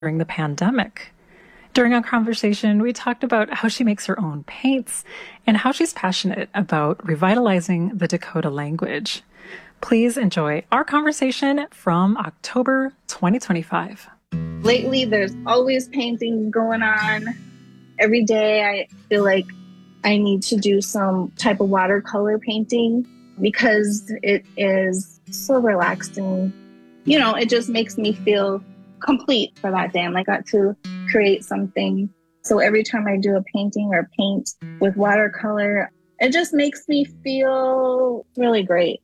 during the pandemic. During our conversation, we talked about how she makes her own paints and how she's passionate about revitalizing the Dakota language. Please enjoy our conversation from October 2025. Lately, there's always painting going on. Every day, I feel like I need to do some type of watercolor painting because it is so relaxing. You know, it just makes me feel complete for that day. I got to create something. So every time I do a painting or paint with watercolor, it just makes me feel really great.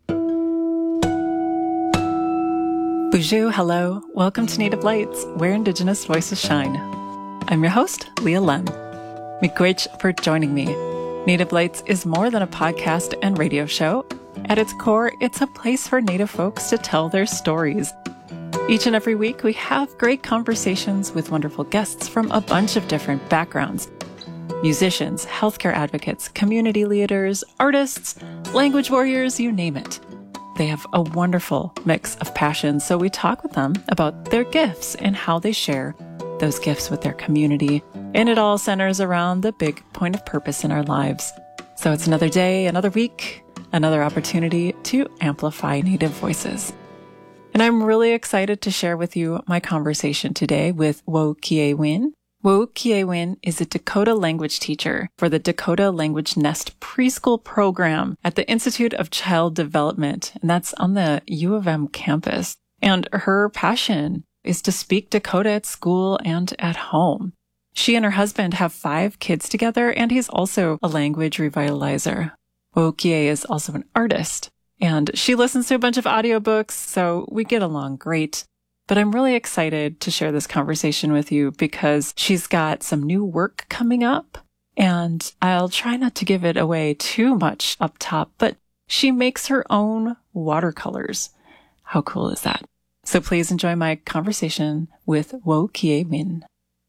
Bonjour, hello. Welcome to Native Lights, where Indigenous voices shine. I'm your host, Leah Lem. Miigwech for joining me. Native Lights is more than a podcast and radio show. At its core, it's a place for Native folks to tell their stories. Each and every week, we have great conversations with wonderful guests from a bunch of different backgrounds. Musicians, healthcare advocates, community leaders, artists, language warriors, you name it. They have a wonderful mix of passions, so we talk with them about their gifts and how they share those gifts with their community. And it all centers around the big point of purpose in our lives. So it's another day, another week, another opportunity to amplify Native voices. And I'm really excited to share with you my conversation today with Wo-Kia-Win. Wo-Kia-Win is a Dakota language teacher for the Dakota Language Nest preschool program at the Institute of Child Development, and that's on the U of M campus. And her passion is to speak Dakota at school and at home. She and her husband have 5 kids together, and he's also a language revitalizer. Wo-Kia is also an artist, and she listens to a bunch of audiobooks, so we get along great. But I'm really excited to share this conversation with you because she's got some new work coming up, and I'll try not to give it away too much up top, but she makes her own watercolors. How cool is that? So please enjoy my conversation with Wo-Kia-Win.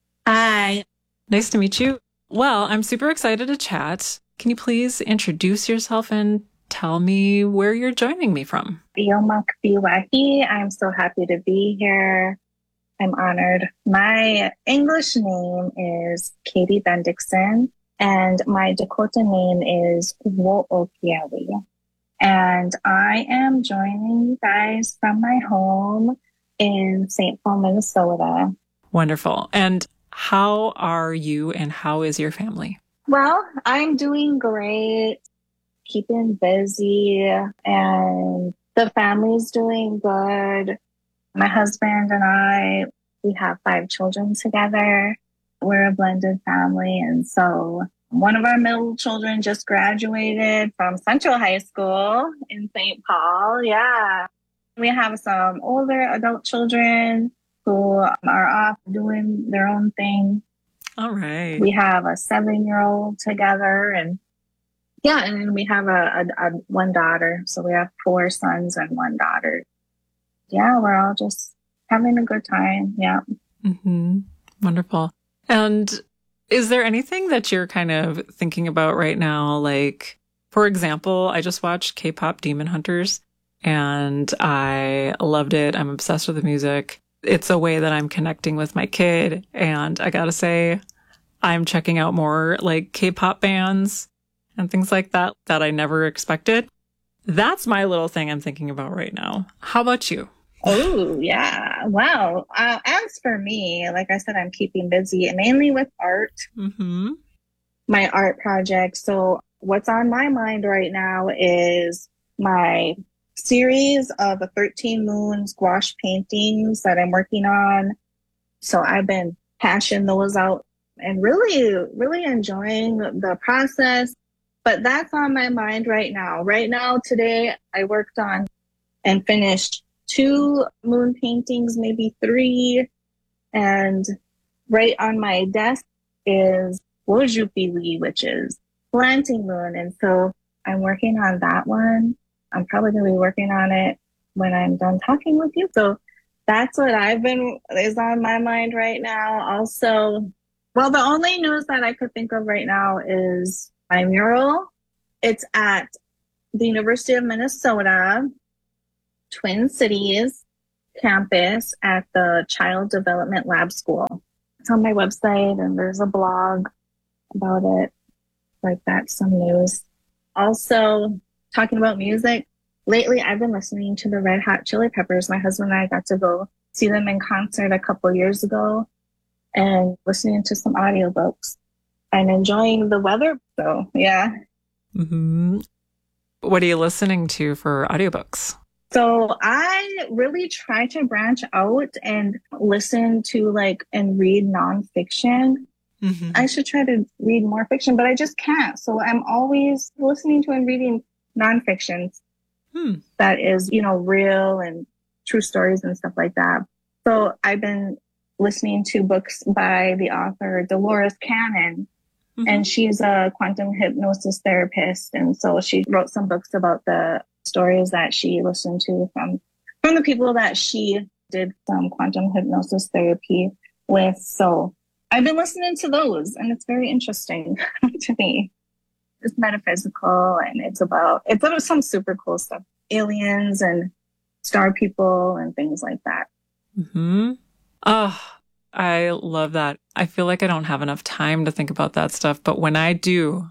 Hi. Nice to meet you. Well, I'm super excited to chat. Can you please introduce yourself and tell me where you're joining me from? Yomak Biwahi. I'm so happy to be here. I'm honored. My English name is Katie Bendixson, and my Dakota name is Wo-Kia-Win. And I am joining you guys from my home in St. Paul, Minnesota. Wonderful. And how are you and how is your family? Well, I'm doing great. Keeping busy, and the family's doing good. My husband and I, we have 5 children together. We're a blended family. And so one of our middle children just graduated from Central High School in St. Paul. Yeah. We have some older adult children who are off doing their own thing. All right. We have a 7-year-old together, and yeah, and then we have a one daughter. So we have 4 sons and 1 daughter. Yeah, we're all just having a good time. Yeah. Mm-hmm. Wonderful. And is there anything that you're kind of thinking about right now? Like, for example, I just watched K-pop Demon Hunters and I loved it. I'm obsessed with the music. It's a way that I'm connecting with my kid. And I gotta say, I'm checking out more like K-pop bands and things like that I never expected. That's my little thing I'm thinking about right now. How about you? Oh, yeah. Wow. As for me, like I said, I'm keeping busy mainly with art, my art projects. So what's on my mind right now is my series of 13 Moons gouache paintings that I'm working on. So I've been hashing those out and really, really enjoying the process. But that's on my mind right now. Right now, today, I worked on and finished 2 moon paintings, maybe 3. And right on my desk is Wojupili, which is planting moon. And so I'm working on that one. I'm probably going to be working on it when I'm done talking with you. So that's what is on my mind right now. Also, well, the only news that I could think of right now is my mural. It's at the University of Minnesota, Twin Cities. campus at the Child Development Lab School. It's on my website and there's a blog about it, like that, some news. Also, talking about music, lately I've been listening to the Red Hot Chili Peppers. My husband and I got to go see them in concert a couple years ago and listening to some audiobooks. I'm enjoying the weather, so yeah. Mm-hmm. What are you listening to for audiobooks? So I really try to branch out and listen to and read nonfiction. Mm-hmm. I should try to read more fiction, but I just can't. So I'm always listening to and reading nonfiction that is, real and true stories and stuff like that. So I've been listening to books by the author Dolores Cannon. And she's a quantum hypnosis therapist. And so she wrote some books about the stories that she listened to from the people that she did some quantum hypnosis therapy with. So I've been listening to those, and it's very interesting to me. It's metaphysical, and it's about some super cool stuff. Aliens and star people and things like that. Mm-hmm. Oh, I love that. I feel like I don't have enough time to think about that stuff, but when I do,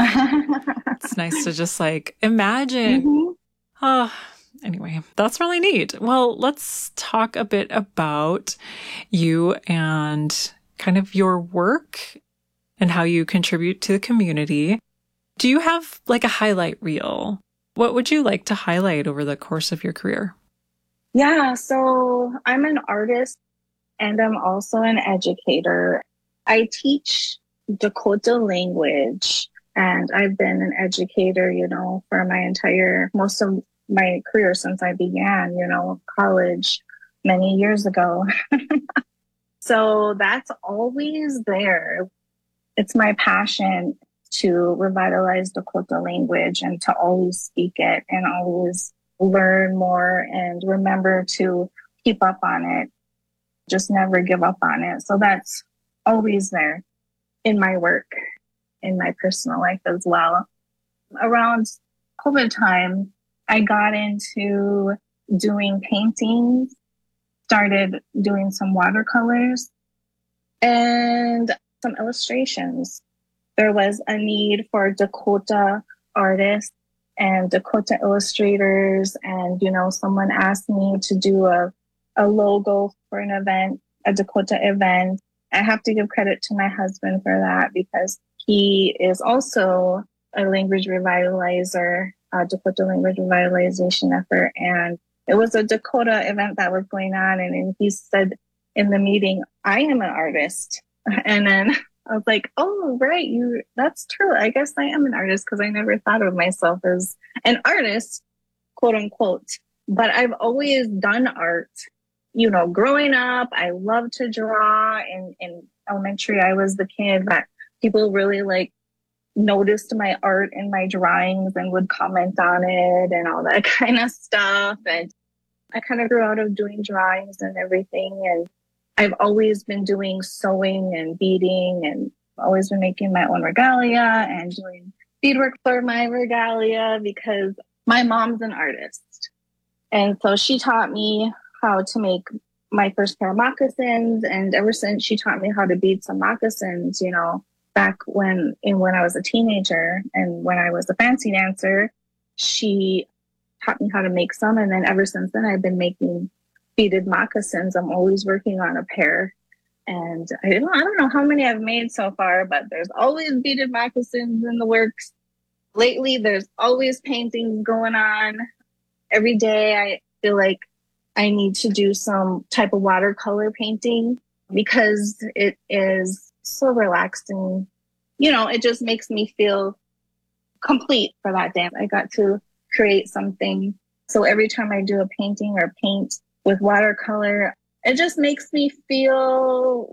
it's nice to just imagine. Mm-hmm. Oh, anyway, that's really neat. Well, let's talk a bit about you and kind of your work and how you contribute to the community. Do you have a highlight reel? What would you like to highlight over the course of your career? Yeah, so I'm an artist. And I'm also an educator. I teach Dakota language, and I've been an educator, for most of my career since I began, college many years ago. So that's always there. It's my passion to revitalize Dakota language and to always speak it and always learn more and remember to keep up on it. Just never give up on it. So that's always there in my work, in my personal life as well. Around COVID time, I got into doing paintings, started doing some watercolors and some illustrations. There was a need for Dakota artists and Dakota illustrators. And, someone asked me to do a logo for an event, a Dakota event. I have to give credit to my husband for that because he is also a language revitalizer, a Dakota language revitalization effort. And it was a Dakota event that was going on. And he said in the meeting, I am an artist. And then I was like, oh, right. That's true. I guess I am an artist because I never thought of myself as an artist, quote unquote. But I've always done art. Growing up, I loved to draw. In elementary, I was the kid that people really noticed my art and my drawings and would comment on it and all that kind of stuff. And I kind of grew out of doing drawings and everything. And I've always been doing sewing and beading and always been making my own regalia and doing beadwork for my regalia because my mom's an artist. And so she taught me how to make my first pair of moccasins. And ever since she taught me how to bead some moccasins, back when I was a teenager and when I was a fancy dancer, she taught me how to make some. And then ever since then, I've been making beaded moccasins. I'm always working on a pair. And I don't know how many I've made so far, but there's always beaded moccasins in the works. Lately, there's always paintings going on. Every day, I feel like I need to do some type of watercolor painting because it is so relaxing. It just makes me feel complete for that day. I got to create something. So every time I do a painting or paint with watercolor, it just makes me feel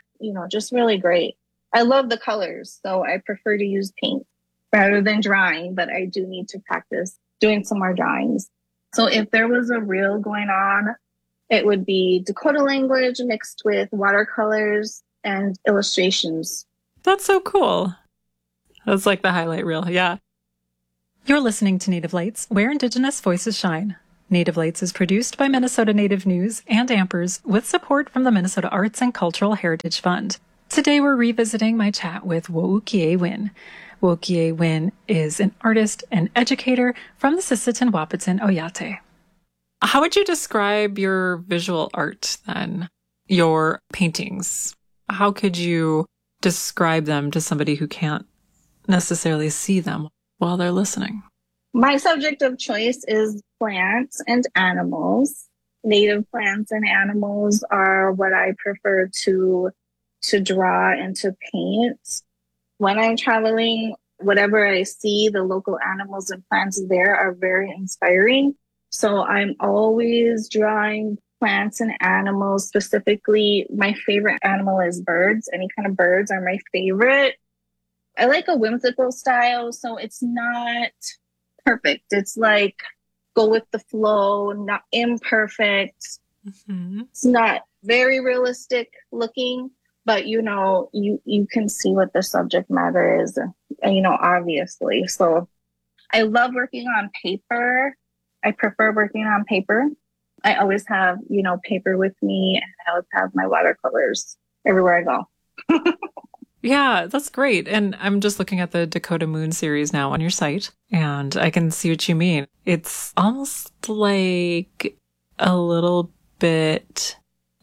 just really great. I love the colors, so I prefer to use paint rather than drawing, but I do need to practice doing some more drawings. So if there was a reel going on, it would be Dakota language mixed with watercolors and illustrations. That's so cool. That's the highlight reel. Yeah. You're listening to Native Lights, where Indigenous voices shine. Native Lights is produced by Minnesota Native News and Ampers with support from the Minnesota Arts and Cultural Heritage Fund. Today we're revisiting my chat with Wo'ukie Win. Wo'ukie Win is an artist and educator from the Sisseton Wahpeton Oyate. How would you describe your visual art then? Your paintings? How could you describe them to somebody who can't necessarily see them while they're listening? My subject of choice is plants and animals. Native plants and animals are what I prefer to draw and to paint. When I'm traveling, whatever I see, the local animals and plants there are very inspiring. So I'm always drawing plants and animals. Specifically, my favorite animal is birds. Any kind of birds are my favorite. I like a whimsical style, so it's not perfect. It's like go with the flow, not imperfect. Mm-hmm. It's not very realistic looking, but you can see what the subject matter is, obviously. So I love working on paper. I prefer working on paper. I always have, paper with me, and I always have my watercolors everywhere I go. Yeah, that's great. And I'm just looking at the Dakota Moon series now on your site, and I can see what you mean. It's almost like a little bit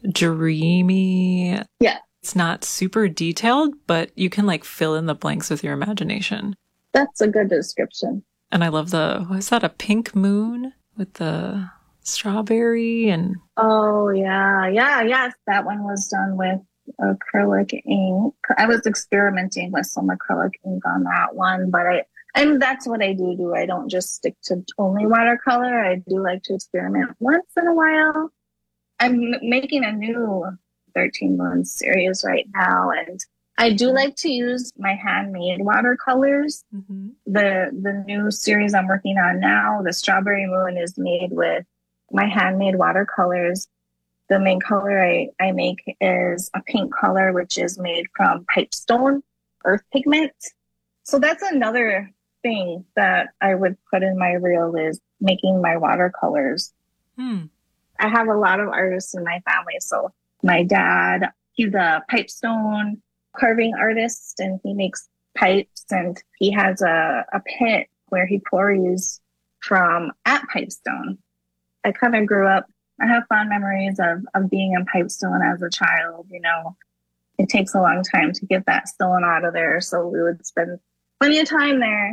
dreamy. Yeah. It's not super detailed, but you can fill in the blanks with your imagination. That's a good description. And I love was that a pink moon with the strawberry and... Oh, yeah. Yes, that one was done with acrylic ink. I was experimenting with some acrylic ink on that one, and that's what I do. I don't just stick to only watercolor. I do like to experiment once in a while. I'm making a new 13 Moon series right now, and I do like to use my handmade watercolors. Mm-hmm. The new series I'm working on now, the Strawberry Moon, is made with my handmade watercolors. The main color I make is a pink color, which is made from pipestone earth pigment. So that's another thing that I would put in my reel, is making my watercolors. I have a lot of artists in my family. So my dad, he's a pipestone carving artist, and he makes pipes, and he has a pit where he quarries from at Pipestone. I kind of grew up, I have fond memories of being in Pipestone as a child. It takes a long time to get that stone out of there, so we would spend plenty of time there.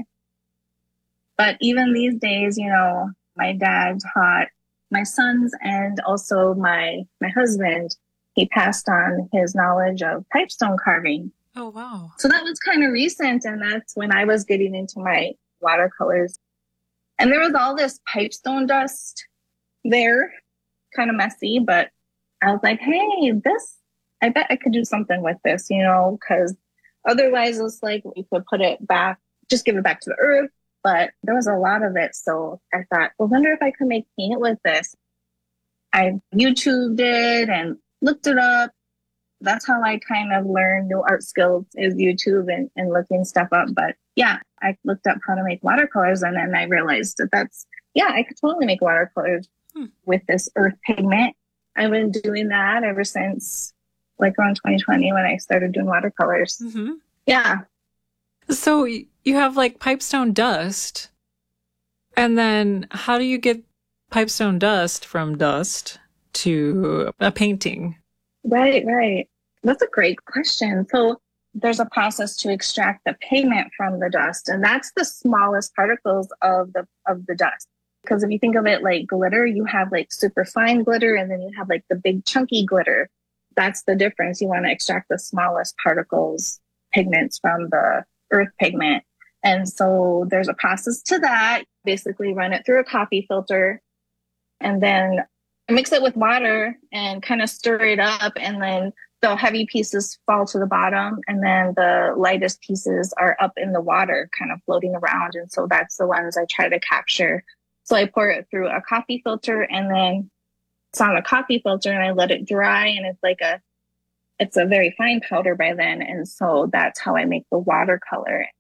But even these days, my dad taught my sons and also my husband. He passed on his knowledge of pipestone carving. Oh, wow. So that was kind of recent, and that's when I was getting into my watercolors. And there was all this pipestone dust there, kind of messy, but I was like, hey, I bet I could do something with this, because otherwise it's like we could put it back, just give it back to the earth. But there was a lot of it. So I thought, well, wonder if I could make paint with this. I YouTubed it and looked it up. That's how I kind of learned new art skills, is YouTube and looking stuff up. But yeah, I looked up how to make watercolors, and then I realized I could totally make watercolors with this earth pigment. I've been doing that ever since around 2020 when I started doing watercolors. Mm-hmm. Yeah. So you have pipestone dust, and then how do you get pipestone dust from dust to a painting? Right. That's a great question. So there's a process to extract the pigment from the dust, and that's the smallest particles of the dust. Because if you think of it like glitter, you have super fine glitter, and then you have the big chunky glitter. That's the difference. You want to extract the smallest particles, pigments from the earth pigment. And so there's a process to that. Basically run it through a coffee filter, and then mix it with water and kind of stir it up. And then the heavy pieces fall to the bottom, and then the lightest pieces are up in the water, kind of floating around. And so that's the ones I try to capture. So I pour it through a coffee filter, and then it's on a coffee filter, and I let it dry, and it's a very fine powder by then. And so that's how I make the watercolor.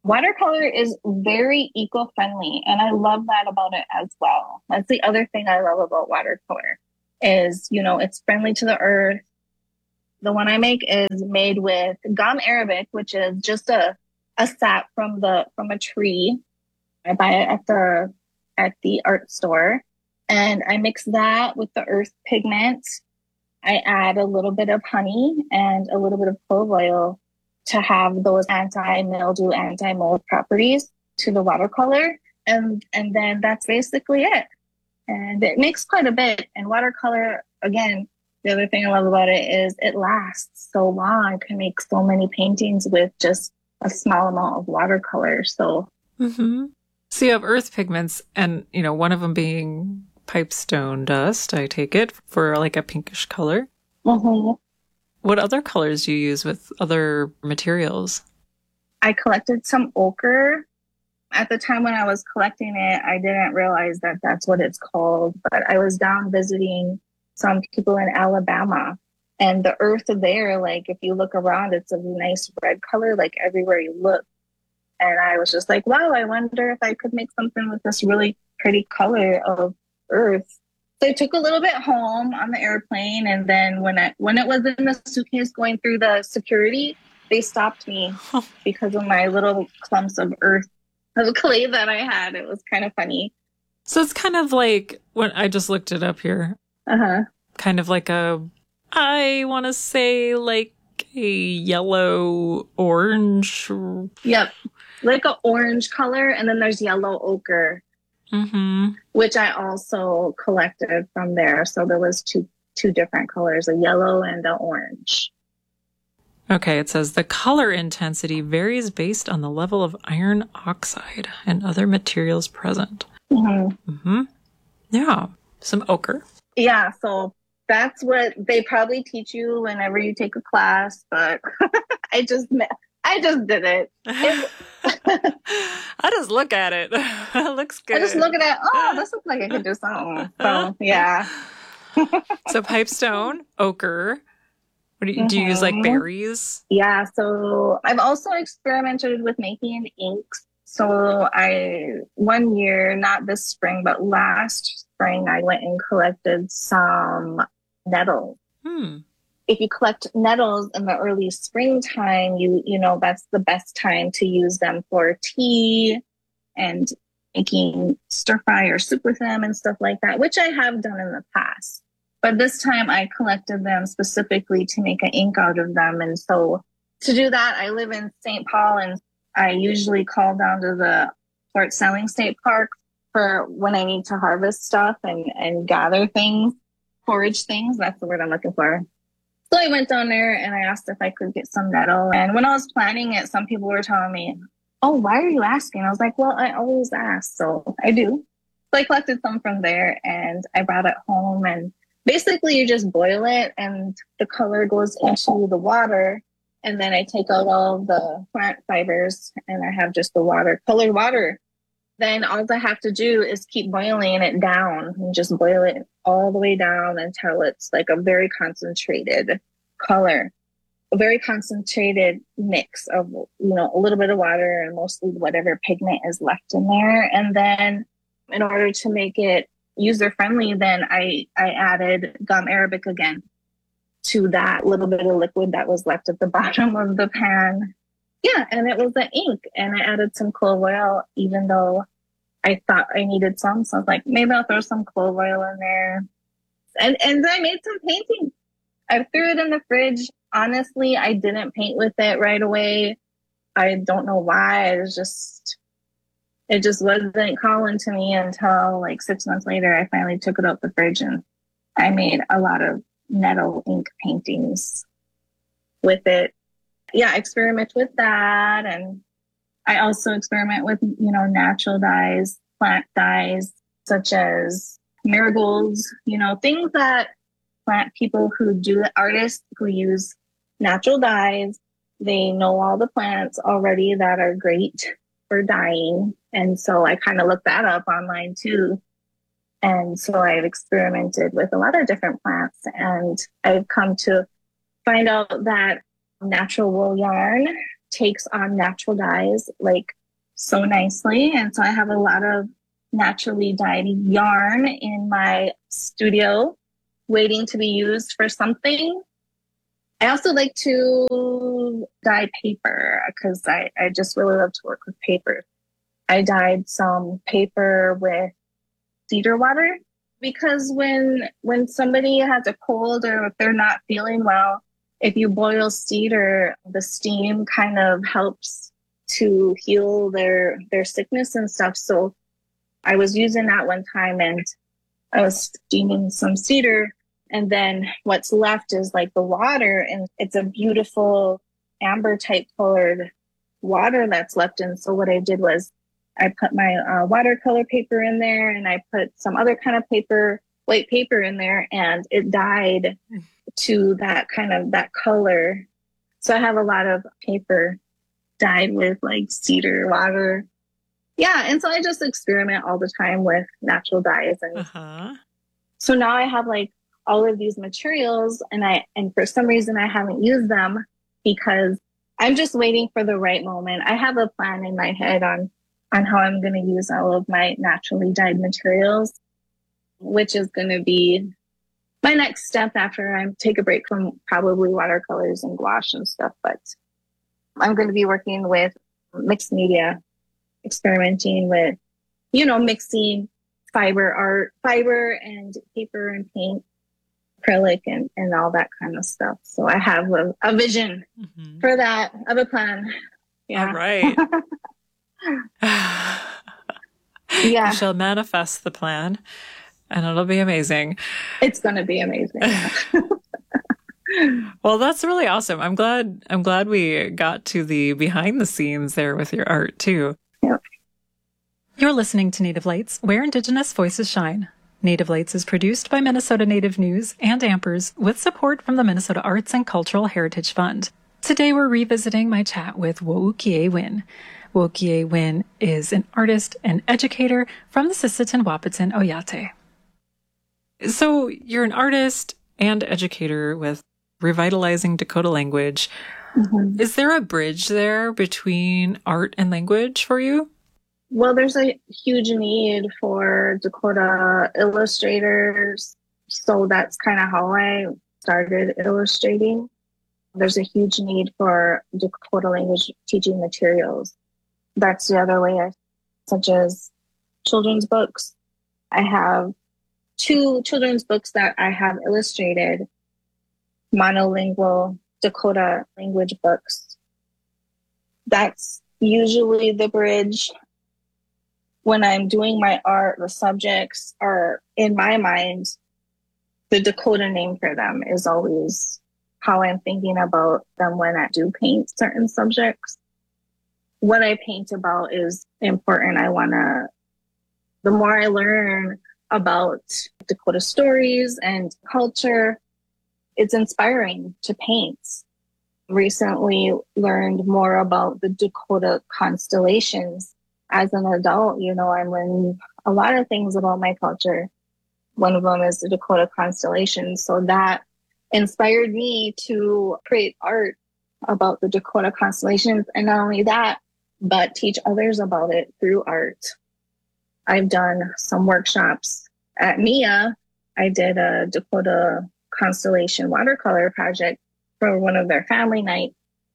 Watercolor is very eco-friendly, and I love that about it as well. That's the other thing I love about watercolor is, it's friendly to the earth. The one I make is made with gum arabic, which is just a sap from a tree. I buy it at the art store, and I mix that with the earth pigment. I add a little bit of honey and a little bit of clove oil to have those anti-mildew, anti-mold properties to the watercolor. And then that's basically it. And it makes quite a bit. And watercolor, again, the other thing I love about it is it lasts so long. I can make so many paintings with just a small amount of watercolor. So, So you have earth pigments, and, one of them being pipestone dust, I take it, for like a pinkish color. What other colors do you use with other materials? I collected some ochre. At the time when I was collecting it, I didn't realize that that's what it's called. But I was down visiting some people in Alabama, and the earth there, like if you look around, it's a nice red color, like everywhere you look. And I was just like, wow, I wonder if I could make something with this really pretty color of earth. So I took a little bit home on the airplane, and then when it was in the suitcase going through the security, they stopped me because of my little clumps of earth, of clay that I had. It was kind of funny. So it's kind of like, when I just looked it up here, kind of like I want to say like a yellow orange. Yep. Like an orange color, and then there's yellow ochre, which I also collected from there. So there was two different colors, a yellow and an orange. Okay, it says the color intensity varies based on the level of iron oxide and other materials present. Yeah, some ochre. Yeah, so that's what they probably teach you whenever you take a class, but I just did it. I just look at it. It looks good. I just look at it. Oh, this looks like I could do something. So, yeah. So pipestone, ochre. What do you use, like berries? Yeah. So I've also experimented with making inks. So one year, not this spring, but last spring, I went and collected some nettles. If you collect nettles in the early springtime, you know, that's the best time to use them for tea and making stir fry or soup with them and stuff like that, which I have done in the past. But this time I collected them specifically to make an ink out of them. And so to do that, I live in St. Paul, and I usually call down to the Fort Snelling State Park for when I need to harvest stuff and gather things, forage things. That's the word I'm looking for. So I went down there and I asked if I could get some nettle. And when I was planning it, some people were telling me, oh, why are you asking? I was like, well, I always ask, so I do. So I collected some from there and I brought it home, and basically you just boil it and the color goes into the water. And then I take out all of the plant fibers and I have just the water, colored water. Then all I have to do is keep boiling it down and just boil it all the way down until it's like a very concentrated color, a very concentrated mix of, you know, a little bit of water and mostly whatever pigment is left in there. And then in order to make it user friendly, then I added gum arabic again to that little bit of liquid that was left at the bottom of the pan. Yeah, and it was the ink, and I added some clove oil, even though I thought I needed some. So I was like, maybe I'll throw some clove oil in there. And I made some painting. I threw it in the fridge. Honestly, I didn't paint with it right away. I don't know why. It just wasn't calling to me until like 6 months later. I finally took it out the fridge and I made a lot of nettle ink paintings with it. Yeah, I experiment with that. And I also experiment with, you know, natural dyes, plant dyes, such as marigolds, you know, things that plant people who do, artists who use natural dyes. They know all the plants already that are great for dyeing. And so I kind of looked that up online too. And so I've experimented with a lot of different plants, and I've come to find out that natural wool yarn takes on natural dyes like so nicely. And so I have a lot of naturally dyed yarn in my studio waiting to be used for something. I also like to dye paper because I just really love to work with paper. I dyed some paper with cedar water because when somebody has a cold or if they're not feeling well, if you boil cedar, the steam kind of helps to heal their sickness and stuff. So I was using that one time and I was steaming some cedar, and then what's left is like the water, and it's a beautiful amber type colored water that's left. And so what I did was I put my watercolor paper in there, and I put some other kind of paper, white paper in there, and it dyed to that kind of that color. So I have a lot of paper dyed with like cedar water. Yeah. And so I just experiment all the time with natural dyes. And so now I have like all of these materials, and for some reason I haven't used them because I'm just waiting for the right moment. I have a plan in my head on how I'm going to use all of my naturally dyed materials, which is going to be my next step after I take a break from probably watercolors and gouache and stuff. But I'm going to be working with mixed media, experimenting with, mixing fiber and paper and paint, acrylic and all that kind of stuff. So I have a vision for that. I have a plan. Yeah. All right. Yeah. You shall manifest the plan and it'll be amazing. It's going to be amazing. Well, that's really awesome. I'm glad we got to the behind the scenes there with your art too. Yep. You're listening to Native Lights, where Indigenous voices shine. Native Lights is produced by Minnesota Native News and Ampers with support from the Minnesota Arts and Cultural Heritage Fund. Today we're revisiting my chat with Wo'ukie Win. Wo'ukie Win is an artist and educator from the Sisseton Wahpeton Oyate. So you're an artist and educator with revitalizing Dakota language. Is there a bridge there between art and language for you? Well, there's a huge need for Dakota illustrators. So that's kind of how I started illustrating. There's a huge need for Dakota language teaching materials. That's the other way, such as children's books. I have 2 children's books that I have illustrated, monolingual Dakota language books. That's usually the bridge. When I'm doing my art, the subjects are, in my mind, the Dakota name for them is always how I'm thinking about them when I do paint certain subjects. What I paint about is important. The more I learn about Dakota stories and culture, it's inspiring to paint. Recently learned more about the Dakota constellations. As an adult, I learned a lot of things about my culture. One of them is the Dakota constellation. So that inspired me to create art about the Dakota constellations. And not only that, but teach others about it through art. I've done some workshops at MIA. I did a Dakota constellation watercolor project for one of their family nights.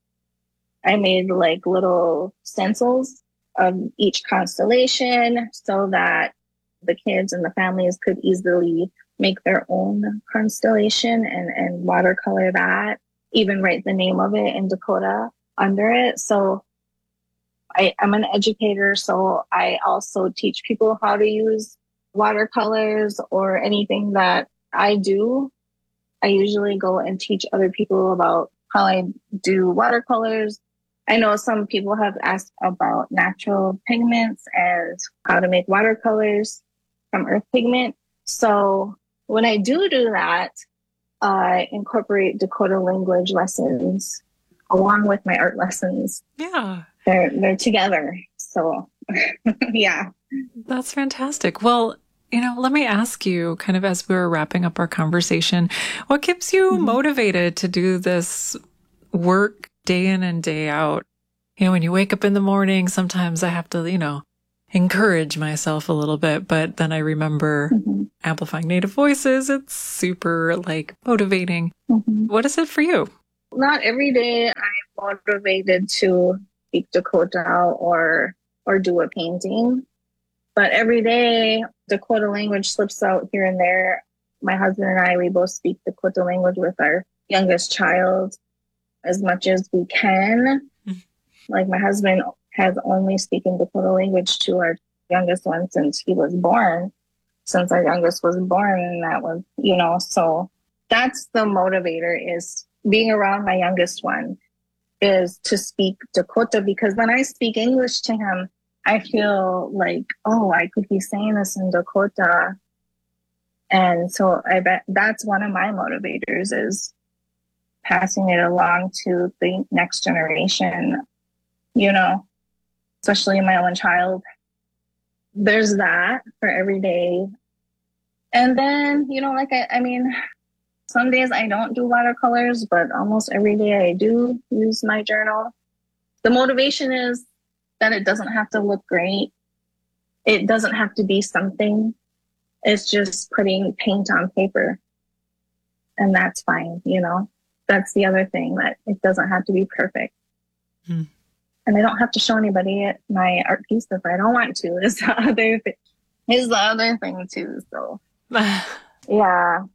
I made like little stencils of each constellation so that the kids and the families could easily make their own constellation and watercolor that, even write the name of it in Dakota under it. So I'm an educator, so I also teach people how to use watercolors or anything that I do. I usually go and teach other people about how I do watercolors. I know some people have asked about natural pigments and how to make watercolors from earth pigment. So when I do that, I incorporate Dakota language lessons along with my art lessons. Yeah. They're together. So yeah. That's fantastic. Well, let me ask you, kind of as we're wrapping up our conversation, what keeps you motivated to do this work day in and day out? when you wake up in the morning, sometimes I have to, encourage myself a little bit, but then I remember amplifying Native voices. It's super motivating. What is it for you? Not every day I'm motivated to speak Dakota or do a painting, but every day Dakota language slips out here and there. My husband and I, we both speak Dakota language with our youngest child as much as we can. Like my husband has only spoken Dakota language to our youngest one since our youngest was born. And that was, so that's the motivator, is being around my youngest one, is to speak Dakota, because when I speak English to him, I feel like, oh, I could be saying this in Dakota. And so I bet that's one of my motivators, is passing it along to the next generation, especially my own child. There's that for every day. And then, some days I don't do watercolors, but almost every day I do use my journal. The motivation is that it doesn't have to look great. It doesn't have to be something. It's just putting paint on paper. And that's fine, That's the other thing, that it doesn't have to be perfect. And I don't have to show anybody my art piece if I don't want to. Is the other thing too. So, yeah.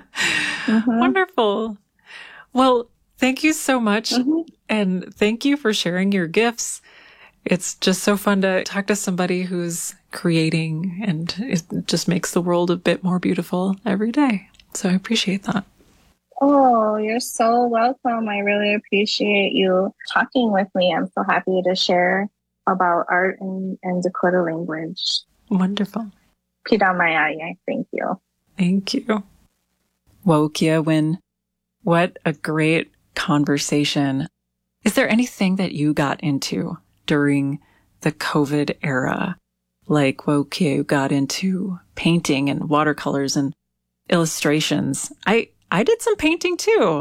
Wonderful. Well, thank you so much. And thank you for sharing your gifts. It's just so fun to talk to somebody who's creating, and it just makes the world a bit more beautiful every day. So I appreciate that. Oh, you're so welcome. I really appreciate you talking with me. I'm so happy to share about art and Dakota language. Wonderful. Pidamaya, thank you. Thank you. Wokia Win. What a great conversation. Is there anything that you got into during the COVID era? Like Wokia got into painting and watercolors and illustrations. I did some painting too.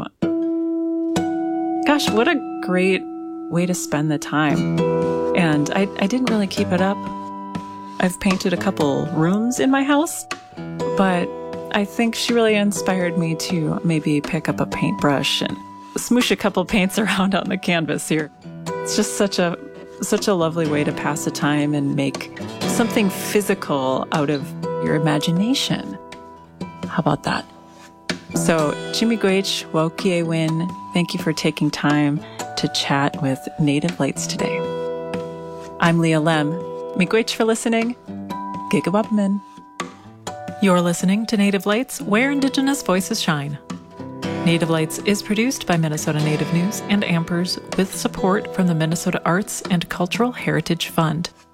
Gosh, what a great way to spend the time. And I didn't really keep it up. I've painted a couple rooms in my house, but I think she really inspired me to maybe pick up a paintbrush and smoosh a couple paints around on the canvas here. It's just such a lovely way to pass the time and make something physical out of your imagination. How about that? So, Chimigwech Wokie Win, thank you for taking time to chat with Native Lights today. I'm Leah Lem. Miigwech for listening. Gigawabmin. You're listening to Native Lights, where Indigenous voices shine. Native Lights is produced by Minnesota Native News and Ampers with support from the Minnesota Arts and Cultural Heritage Fund.